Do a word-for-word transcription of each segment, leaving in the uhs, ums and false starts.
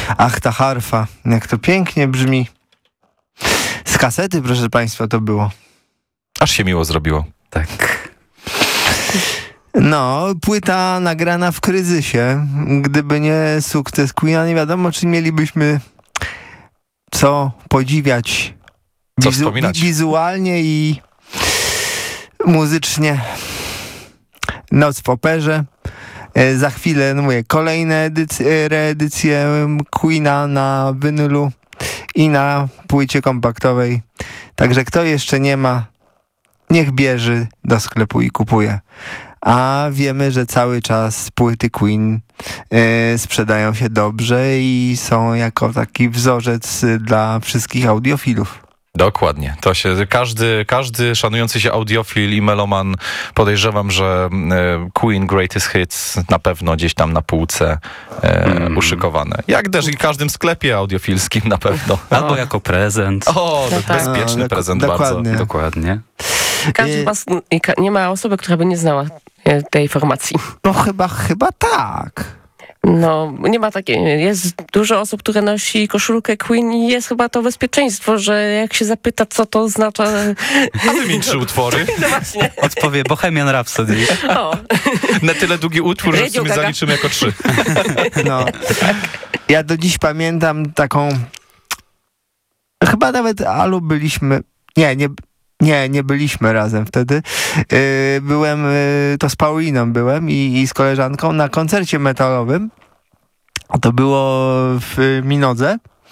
Ach, ta harfa, jak to pięknie brzmi. Z kasety, proszę państwa, to było. Aż się miło zrobiło. Tak. No, płyta nagrana w kryzysie. Gdyby nie sukces Queena, nie wiadomo, czy mielibyśmy co podziwiać Co wizu- wspominać. wizualnie i muzycznie. Noc w operze. E, za chwilę, no mówię, kolejne edyc- reedycje Queena na winylu i na płycie kompaktowej. Także kto jeszcze nie ma, niech bierze do sklepu i kupuje. A wiemy, że cały czas płyty Queen e, sprzedają się dobrze i są jako taki wzorzec dla wszystkich audiofilów. Dokładnie. To się każdy, każdy szanujący się audiofil i meloman, podejrzewam, że e, Queen Greatest Hits na pewno gdzieś tam na półce e, mm. uszykowane. Jak też i w każdym sklepie audiofilskim na pewno. Albo jako prezent. O, No tak. bezpieczny No, prezent dokładnie. bardzo. Dokładnie. Każdy z was, nie ma osoby, która by nie znała tej formacji. No chyba, chyba tak. No, nie ma takiej, jest dużo osób, które nosi koszulkę Queen i jest chyba to bezpieczeństwo, że jak się zapyta, co to oznacza... A wymień trzy utwory. No właśnie. Odpowie Bohemian Rhapsody. O. Na tyle długi utwór, że w Radio sumie Gaga. zaliczymy jako trzy. No. Ja do dziś pamiętam taką... Chyba nawet Alu byliśmy... Nie, nie... Nie, nie byliśmy razem wtedy. Yy, byłem, yy, to z Pauliną byłem i, i z koleżanką na koncercie metalowym. A to było w Minodze.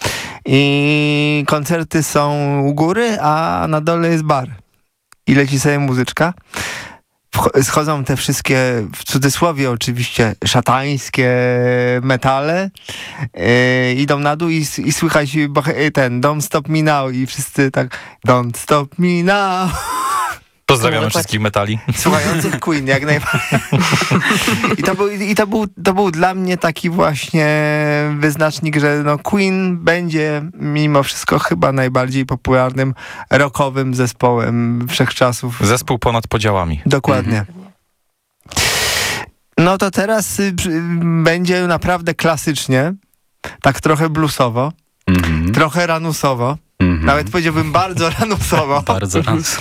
I koncerty są u góry, a na dole jest bar. I leci sobie muzyczka. Wch- Schodzą te wszystkie, w cudzysłowie oczywiście, szatańskie metale. Yy, idą na dół i, s- i słychać bohe- ten Don't Stop Me Now i wszyscy tak Don't Stop Me Now. Pozdrawiamy No, wszystkich metali. Słuchających Queen jak najbardziej. I, to był, i to, był, to był dla mnie taki właśnie wyznacznik, że no Queen będzie mimo wszystko chyba najbardziej popularnym rockowym zespołem wszechczasów. Zespół ponad podziałami. Dokładnie. No to teraz y, przy- będzie naprawdę klasycznie, tak trochę bluesowo, Mhm. trochę ranusowo, Mhm. nawet powiedziałbym bardzo ranusowo. Bardzo raz.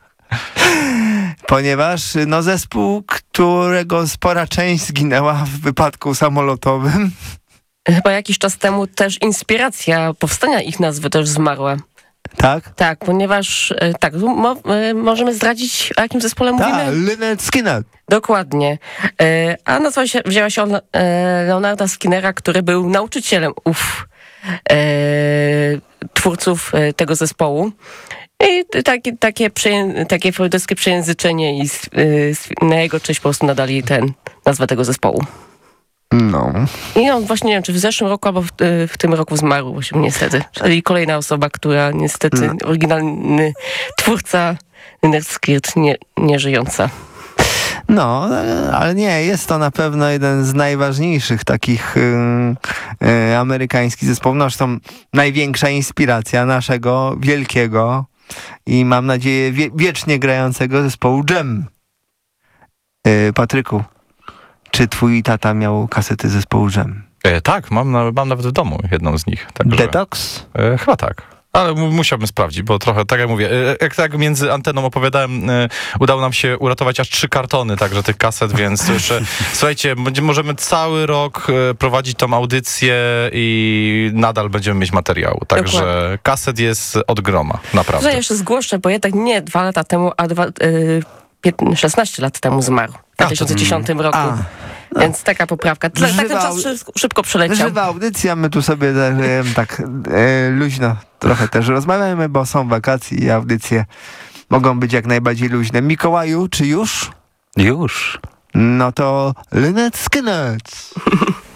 Ponieważ no zespół, którego spora część zginęła w wypadku samolotowym. Chyba jakiś czas temu też inspiracja powstania ich nazwy też zmarła. Tak? Tak, ponieważ e, tak, mo, e, możemy zdradzić, o jakim zespole Tak, mówimy? Lynyrd Skynyrd. Dokładnie. E, a nazwa się, wzięła się od e, Leonarda Skinnera, który był nauczycielem ów e, twórców e, tego zespołu. I takie, takie, przyję, takie freudowskie przejęzyczenie i s- y, s- na jego cześć po prostu nadali ten, nazwę tego zespołu. No. I on właśnie, nie wiem, czy w zeszłym roku albo w, y, w tym roku zmarł właśnie niestety. Czyli kolejna osoba, która niestety, No. oryginalny twórca Lynyrd Skynyrd nie, nie żyjąca. No, ale nie, jest to na pewno jeden z najważniejszych takich y, y, amerykańskich zespołów. No, zresztą największa inspiracja naszego wielkiego i mam nadzieję wie, wiecznie grającego zespołu Dżem. Y, Patryku, czy twój tata miał kasety zespołu Dżem? E, tak, mam, na, mam nawet w domu jedną z nich. Także, Detox? e, chyba tak. Ale mu- musiałbym sprawdzić, bo trochę, tak jak mówię, e, jak tak między anteną opowiadałem, e, udało nam się uratować aż trzy kartony także tych kaset, więc to jeszcze, słuchajcie, będzie, możemy cały rok e, prowadzić tą audycję i nadal będziemy mieć materiału. Także Dokładnie. kaset jest od groma, naprawdę. Tutaj jeszcze zgłoszę, bo jednak nie dwa lata temu, a dwa, y, piętnaście, szesnaście lat temu zmarł. W dwa tysiące dziesiątym roku. A, Więc taka poprawka. Tak, tak ten Żywa- czas szy- szybko przeleciał. żywa audycja, my tu sobie e, tak e, luźno trochę też rozmawiamy, bo są wakacje i audycje mogą być jak najbardziej luźne. Mikołaju, czy już? Już. No to Lynyrd Skynyrd.